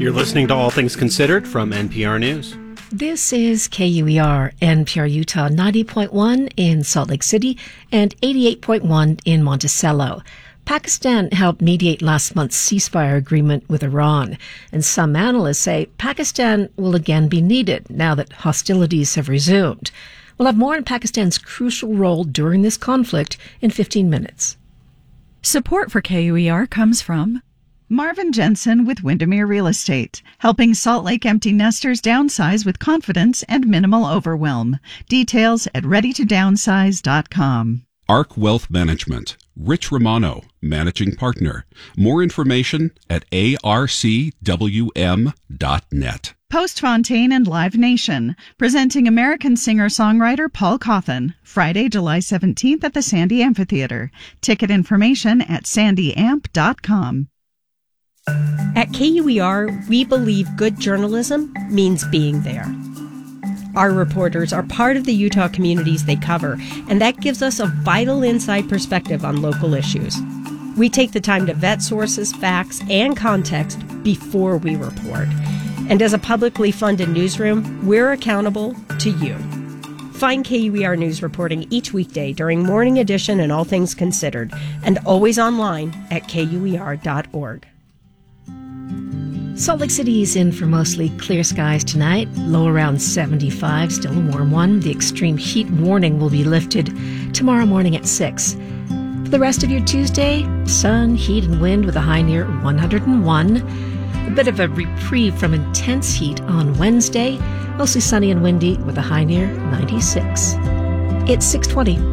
You're listening to All Things Considered from NPR News. This is KUER, NPR Utah 90.1 in Salt Lake City and 88.1 in Monticello. Pakistan helped mediate last month's ceasefire agreement with Iran, and some analysts say Pakistan will again be needed now that hostilities have resumed. We'll have more on Pakistan's crucial role during this conflict in 15 minutes. Support for KUER comes from Marvin Jensen with Windermere Real Estate, helping Salt Lake empty nesters downsize with confidence and minimal overwhelm. Details at readytodownsize.com. ARC Wealth Management, Rich Romano, Managing Partner. More information at arcwm.net. Post Fontaine and Live Nation, presenting American singer-songwriter Paul Cawthon, Friday, July 17th at the Sandy Amphitheater. Ticket information at sandyamp.com. At KUER, we believe good journalism means being there. Our reporters are part of the Utah communities they cover, and that gives us a vital inside perspective on local issues. We take the time to vet sources, facts, and context before we report. And as a publicly funded newsroom, we're accountable to you. Find KUER News reporting each weekday during Morning Edition and All Things Considered, and always online at KUER.org. Salt Lake City is in for mostly clear skies tonight, low around 75, still a warm one. The extreme heat warning will be lifted tomorrow morning at 6. For the rest of your Tuesday, sun, heat, and wind with a high near 101. A bit of a reprieve from intense heat on Wednesday, mostly sunny and windy with a high near 96. It's 6:20.